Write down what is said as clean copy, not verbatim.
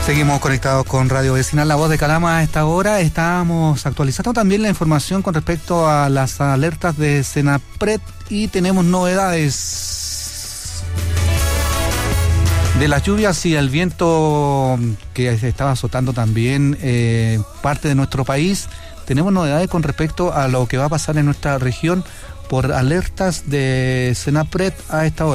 Seguimos conectados con Radio Vecinal, la voz de Calama. A esta hora estamos actualizando también la información con respecto a las alertas de Senapred y tenemos novedades de las lluvias y el viento que se estaba azotando también parte de nuestro país. Tenemos novedades con respecto a lo que va a pasar en nuestra región por alertas de Senapred a esta hora.